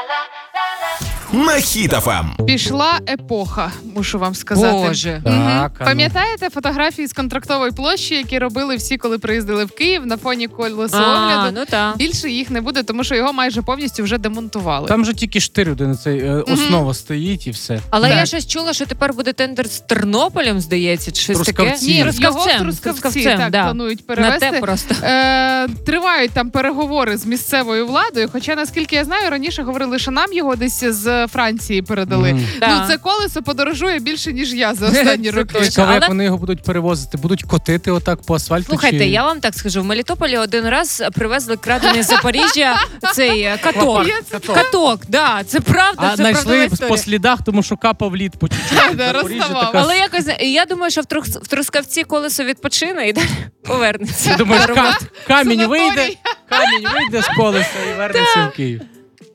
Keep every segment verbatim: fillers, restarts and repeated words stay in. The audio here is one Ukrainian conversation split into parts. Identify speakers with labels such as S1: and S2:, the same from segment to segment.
S1: На Хіт еф ем.
S2: Пішла епоха, мушу вам сказати.
S3: Боже.
S2: Угу.
S4: Так, а ну.
S2: Пам'ятаєте фотографії з контрактової площі, які робили всі, коли приїздили в Київ на фоні колесоогляду?
S3: А, ну так.
S2: Більше їх не буде, тому що його майже повністю вже демонтували.
S4: Там же тільки штир один, цей е, основа стоїть і все.
S3: Але
S2: Так.
S3: я щось чула, що тепер буде тендер з Тернополем, здається, чи щось таке.
S4: Трускавці.
S2: Ні,
S3: Трускавцем,
S2: його в Трускавці,
S3: Трускавцем,
S2: так,
S3: да.
S2: планують
S3: На
S2: перевести.
S3: те просто.
S2: Е, тривають там переговори з місцевою владою, хоча, наскільки я знаю, раніше говорили, що нам його десь з Франції передали.
S4: Мгм.
S2: Ну,
S3: Да.
S2: це колесо подорожує більше, ніж я за останні
S3: Це
S2: роки.
S3: точно.
S4: Цікаво, як
S3: Але-
S4: вони його будуть перевозити. Будуть котити отак по асфальту?
S3: Слухайте,
S4: чи...
S3: я вам так скажу, в Мелітополі один раз привезли крадений з Запоріжжя цей е, каток.
S2: Є це
S3: Каток, да, це правда,
S4: А
S3: це
S4: знайшли
S3: правдива
S4: по
S3: історія.
S4: слідах, тому що капав лід по чуть-чуть.
S2: Да,
S4: Запоріжжя
S2: розставав.
S4: така-
S3: Але якось, я думаю, що в, Трус- в Трускавці колесо відпочине і далі повернеться.
S4: Ти думаєш, ка- камінь
S2: Санаторій.
S4: вийде, камінь вийде з колеса і вернеться в Київ.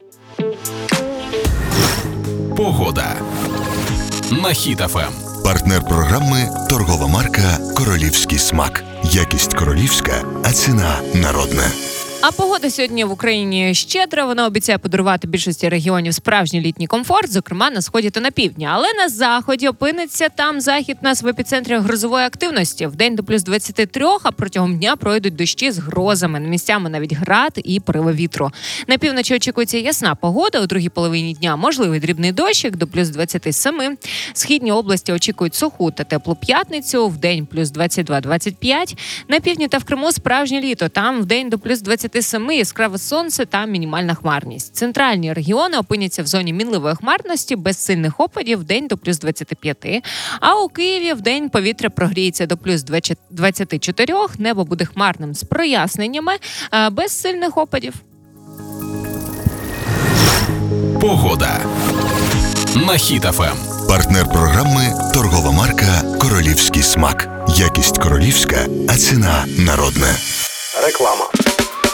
S1: Погода. На Хіт еф ем.
S5: Партнер програми – торгова марка «Королівський смак». Якість королівська, а ціна народна.
S3: А погода сьогодні в Україні щедра. Вона обіцяє подарувати більшості регіонів справжній літній комфорт, зокрема на сході та на півдні. Але на заході опиниться там захід нас в епіцентрі грозової активності. Вдень до плюс двадцять три, а протягом дня пройдуть дощі з грозами. Місцями навіть град і пориви вітру. На півночі очікується ясна погода. У другій половині дня можливий дрібний дощик до плюс двадцять сім. Східні області очікують суху та теплу п'ятницю. Вдень плюс двадцять два - двадцять п'ять. На півдні та в Криму справжнє літо. Там вдень до плюс двадцять сім, яскраве сонце та мінімальна хмарність. Центральні регіони опиняться в зоні мінливої хмарності, без сильних опадів, вдень до плюс двадцять п'ять. А у Києві вдень повітря прогріється до плюс двадцять чотири, небо буде хмарним з проясненнями, без сильних опадів.
S1: Погода. На Хіт еф ем.
S5: Партнер програми – торгова марка «Королівський смак». Якість королівська, а ціна народна.
S6: Реклама.